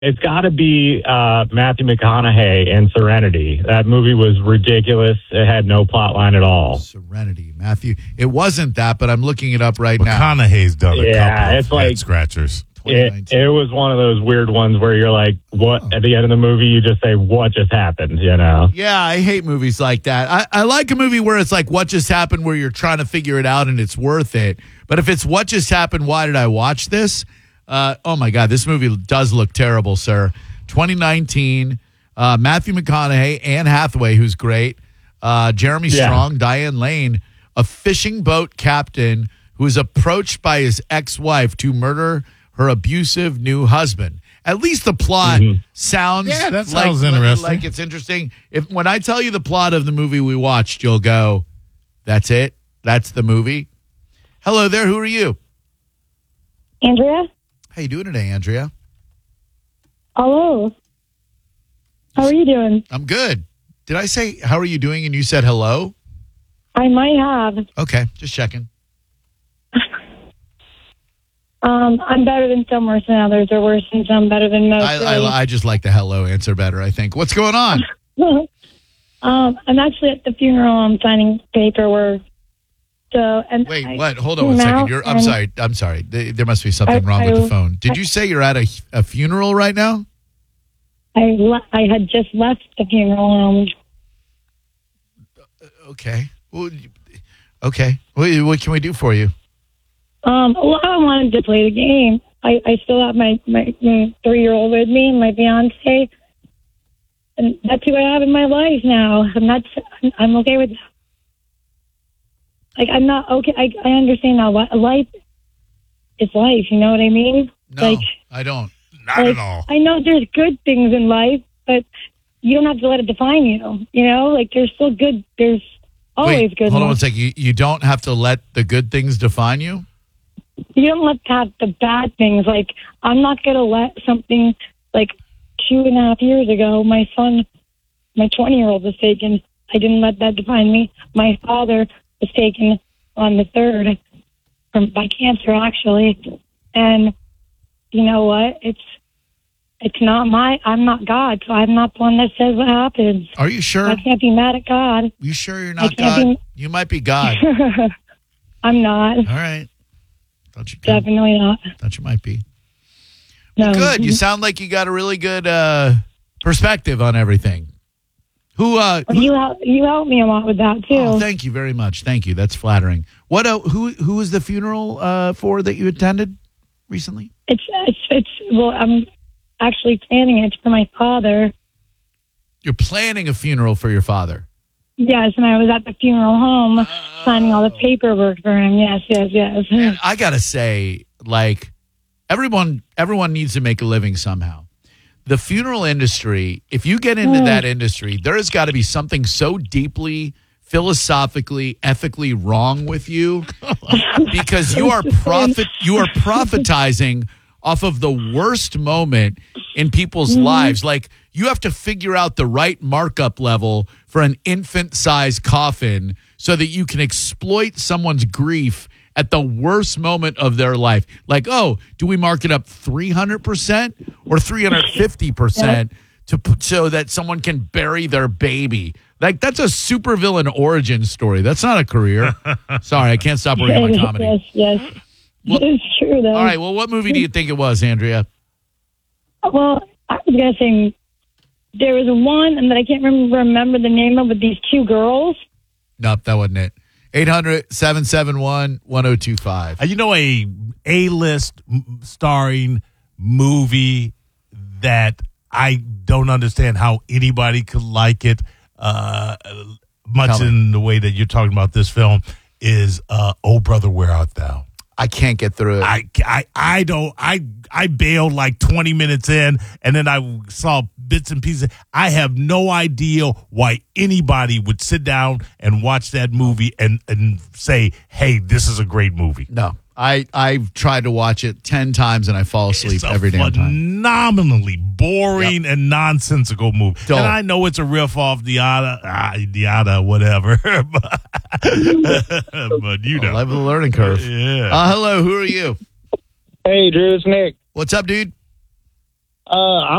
It's got to be Matthew McConaughey in Serenity. That movie was ridiculous. It had no plot line at all. Serenity, Matthew. It wasn't that, but I'm looking it up right now. McConaughey's done a couple it's of like head scratchers. It was one of those weird ones where you're like, what? At the end of the movie, you just say, what just happened, you know? Yeah, I hate movies like that. I like a movie where it's like, what just happened, where you're trying to figure it out and it's worth it. But if it's what just happened, why did I watch this? Oh, my God, this movie does look terrible, sir. 2019, Matthew McConaughey, Anne Hathaway, who's great, Jeremy Strong, Diane Lane, a fishing boat captain who is approached by his ex-wife to murder her abusive new husband. At least the plot sounds that sounds interesting. Like it's interesting. When I tell you the plot of the movie we watched, you'll go, that's it? That's the movie? Hello there. Who are you? Andrea? How you doing today, Andrea? Hello. How are you doing? I'm good. Did I say, how are you doing, and you said hello? I might have. Okay, just checking. I'm better than some, worse than others, or worse than some, better than most. I just like the hello answer better, I think. What's going on? I'm actually at the funeral. I'm signing paperwork. Wait, what? Hold on one second. I'm sorry. There must be something wrong with the phone. Did you say you're at a funeral right now? I had just left the funeral home. Okay. Well, okay. What can we do for you? Well, I wanted to play the game. I still have my 3-year-old with me and my fiance, and that's who I have in my life now. I'm okay with that. Like, I'm not okay. I understand now. Life is life. You know what I mean? No, I don't. Not at all. I know there's good things in life, but you don't have to let it define you. You know, like there's still good. There's always good. Hold on one second. You don't have to let the good things define you? You don't let have the bad things. Like, I'm not going to let something like 2.5 years ago, my son, my 20-year-old was taken. I didn't let that define me. My father was taken on the 3rd by cancer, actually. And you know what? It's not I'm not God, so I'm not the one that says what happens. Are you sure? I can't be mad at God. You sure you're not God? You might be God. I'm not. All right. Thought you could. Definitely not. Thought you might be. No. Good. You sound like you got a really good perspective on everything. You helped me a lot with that too. Oh, thank you very much. Thank you. That's flattering. What? Who was the funeral for that you attended recently? Well, I'm actually planning it for my father. You're planning a funeral for your father? Yes, and I was at the funeral home signing all the paperwork for him. Yes. And I gotta say, like, everyone needs to make a living somehow. The funeral industry, if you get into that industry, there has got to be something so deeply, philosophically, ethically wrong with you, because you are profitizing off of the worst moment in people's lives. Like, you have to figure out the right markup level for an infant-sized coffin so that you can exploit someone's grief at the worst moment of their life. Like, oh, do we mark it up 300% or 350% so that someone can bury their baby? Like, that's a supervillain origin story. That's not a career. Sorry, I can't stop working on comedy. Yes. Well, it's true, though. All right, well, what movie do you think it was, Andrea? Well, I was going to say there was one that I can't remember the name of, with these 2 girls. Nope, that wasn't it. 800-771-1025. You know, a A-list starring movie that I don't understand how anybody could like it much in the way that you're talking about this film is Oh Brother, Where Art Thou? I can't get through it. I bailed like 20 minutes in, and then I saw bits and pieces. I have no idea why anybody would sit down and watch that movie and say, hey, this is a great movie. No. I've tried to watch it 10 times, and I fall asleep every damn time. Phenomenally boring and nonsensical movie. And I know it's a riff off Diada, whatever. but you know. Life of the learning curve. Yeah. Hello, who are you? Hey, Drew, it's Nick. What's up, dude? I'm